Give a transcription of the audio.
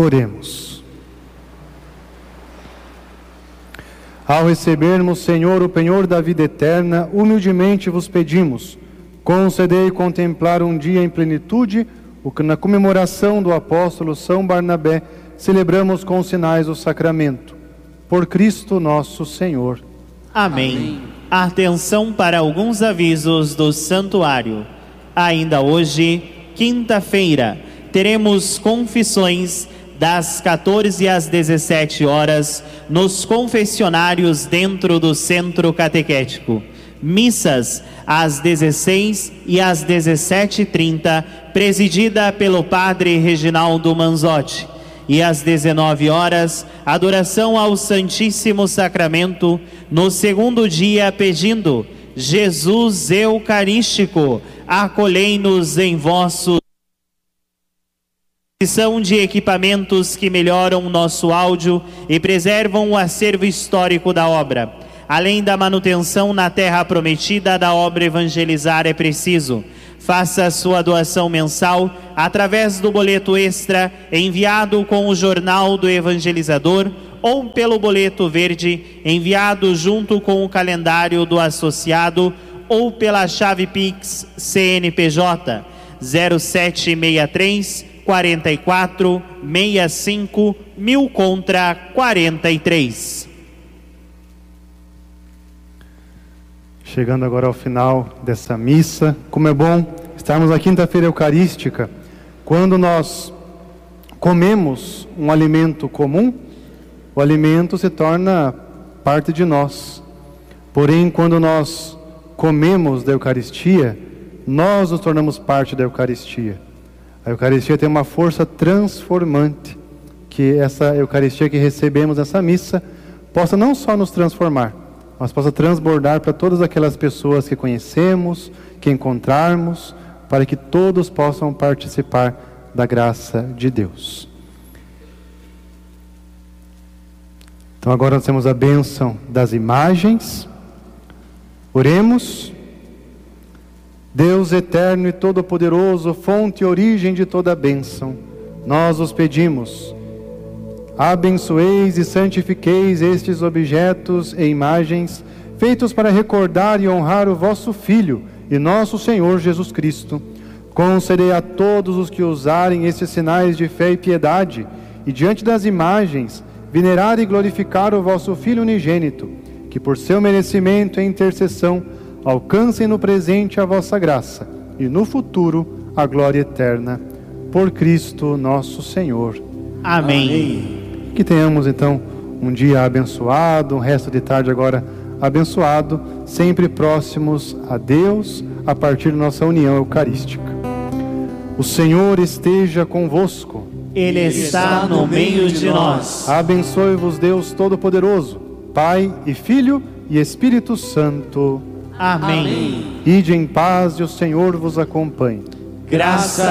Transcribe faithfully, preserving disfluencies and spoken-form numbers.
Oremos. Ao recebermos, Senhor, o penhor da vida eterna, humildemente vos pedimos, concedei contemplar um dia em plenitude o que na comemoração do apóstolo São Barnabé celebramos com os sinais do sacramento. Por Cristo nosso Senhor. Amém. Amém. Atenção para alguns avisos do santuário. Ainda hoje, quinta-feira, teremos confissões das quatorze às dezessete horas nos confessionários dentro do centro catequético. Missas às dezesseis e às dezessete e trinta, presidida pelo padre Reginaldo Manzotti. E às dezenove horas, adoração ao Santíssimo Sacramento, no segundo dia, pedindo: Jesus Eucarístico, acolhei-nos em vossos. São de equipamentos que melhoram nosso áudio e preservam o acervo histórico da obra. Além da manutenção na terra prometida da obra Evangelizar é Preciso. Faça sua doação mensal através do boleto extra enviado com o Jornal do Evangelizador ou pelo boleto verde enviado junto com o calendário do associado ou pela chave Pix C N P J zero sete seis três, quarenta e quatro, sessenta e cinco, mil contra quarenta e três. Chegando agora ao final dessa missa, como é bom estarmos na quinta-feira eucarística, quando nós comemos um alimento comum, o alimento se torna parte de nós. Porém, quando nós comemos da Eucaristia, nós nos tornamos parte da Eucaristia. A Eucaristia tem uma força transformante, que essa Eucaristia que recebemos nessa missa possa não só nos transformar, mas possa transbordar para todas aquelas pessoas que conhecemos, que encontrarmos, para que todos possam participar da graça de Deus. Então agora nós temos a bênção das imagens. Oremos. Deus eterno e todo-poderoso, fonte e origem de toda a bênção, nós os pedimos, abençoeis e santifiqueis estes objetos e imagens, feitos para recordar e honrar o vosso Filho e nosso Senhor Jesus Cristo. Concedei a todos os que usarem estes sinais de fé e piedade, e diante das imagens, venerar e glorificar o vosso Filho unigênito, que por seu merecimento e intercessão, alcancem no presente a vossa graça, e no futuro a glória eterna. Por Cristo nosso Senhor. Amém. Amém. Que tenhamos então um dia abençoado, um resto de tarde agora abençoado, sempre próximos a Deus, a partir da nossa união eucarística. O Senhor esteja convosco. Ele está no meio de nós. Abençoe-vos Deus Todo-Poderoso, Pai e Filho e Espírito Santo. Amém. Ide em paz e o Senhor vos acompanhe. Graças